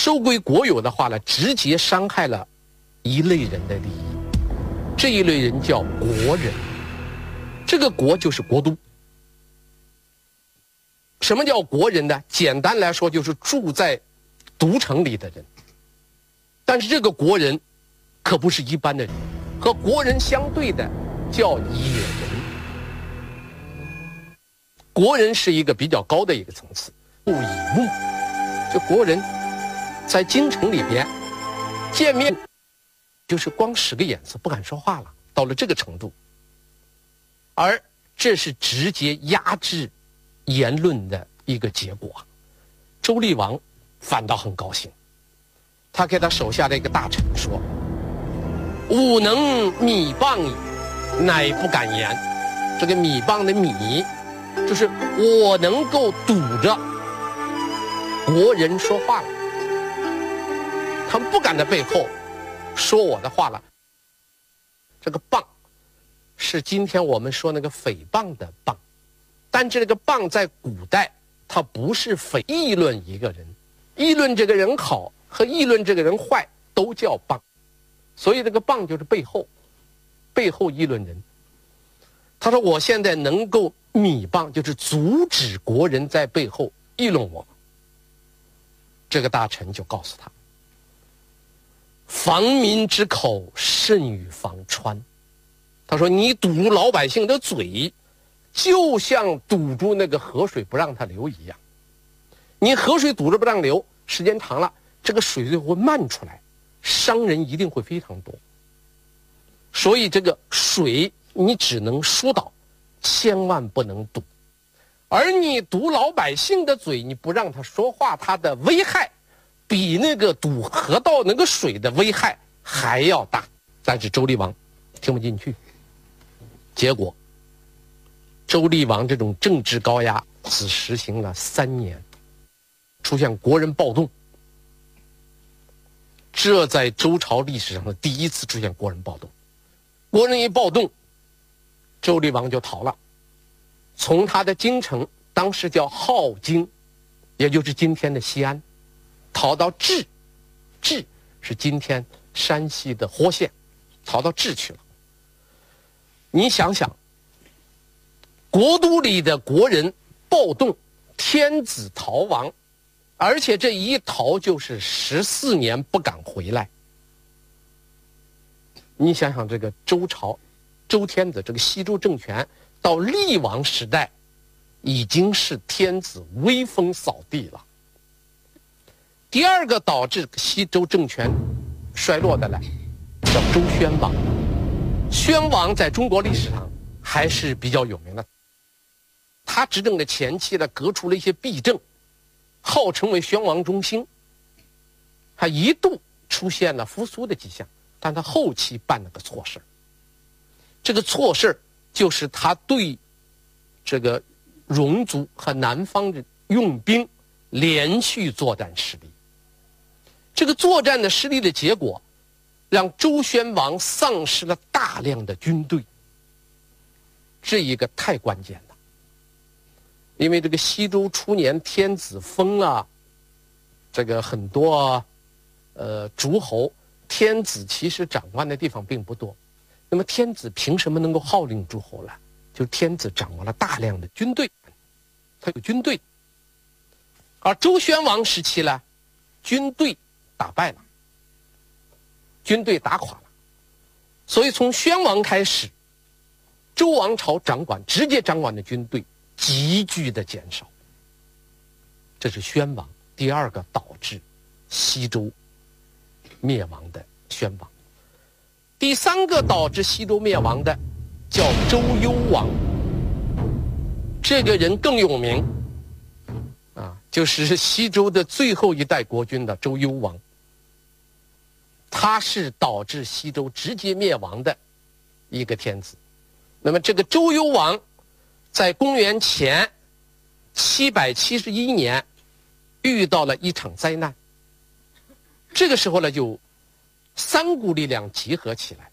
收归国有的话呢，直接伤害了一类人的利益。这一类人叫国人，这个国就是国都。什么叫国人呢？简单来说就是住在都城里的人。但是这个国人可不是一般的人，和国人相对的叫野人。国人是一个比较高的一个层次，不以目。这国人在京城里边见面就是光使个眼色，不敢说话了，到了这个程度。而这是直接压制言论的一个结果。周厉王反倒很高兴，他给他手下的一个大臣说：“吾能米谤矣，乃不敢言。”这个米谤的米，就是我能够堵着国人说话了，他们不敢在背后说我的话了。这个谤是今天我们说那个诽谤的谤，但这个谤在古代它不是议论一个人，议论这个人好和议论这个人坏都叫谤，所以这个谤就是背后议论人。他说我现在能够米谤，就是阻止国人在背后议论我。这个大臣就告诉他：防民之口，甚于防川。他说你堵住老百姓的嘴，就像堵住那个河水不让它流一样。你河水堵着不让流，时间长了，这个水就会漫出来，伤人一定会非常多。所以这个水你只能疏导，千万不能堵。而你堵老百姓的嘴，你不让他说话，他的危害比那个堵河道那个水的危害还要大。但是周厉王听不进去，结果周厉王这种政治高压只实行了3年，出现国人暴动。这在周朝历史上的第一次出现国人暴动。国人一暴动，周厉王就逃了，从他的京城，当时叫镐京，也就是今天的西安，逃到治，治是今天山西的霍县，逃到治去了。你想想，国都里的国人暴动，天子逃亡，而且这一逃就是14年不敢回来。你想想这个周朝，周天子这个西周政权到厉王时代，已经是天子威风扫地了。第二个导致西周政权衰落的呢，叫周宣王。宣王在中国历史上还是比较有名的，他执政的前期呢，革除了一些弊政，号称为宣王中兴，他一度出现了复苏的迹象，但他后期办了个错事。这个错事就是他对这个戎族和南方的用兵连续作战失利。这个作战的失利的结果，让周宣王丧失了大量的军队。这一个太关键了，因为这个西周初年天子封了这个很多诸侯，天子其实掌管的地方并不多。那么天子凭什么能够号令诸侯呢？就是天子掌握了大量的军队，他有军队。而周宣王时期呢，军队打败了，军队打垮了，所以从宣王开始，周王朝直接掌管的军队急剧的减少。这是宣王第二个导致西周灭亡的宣王。第三个导致西周灭亡的叫周幽王，这个人更有名啊，就是西周的最后一代国君的周幽王。他是导致西周直接灭亡的一个天子。那么这个周幽王在公元前771年遇到了一场灾难，这个时候呢，就3股力量集合起来，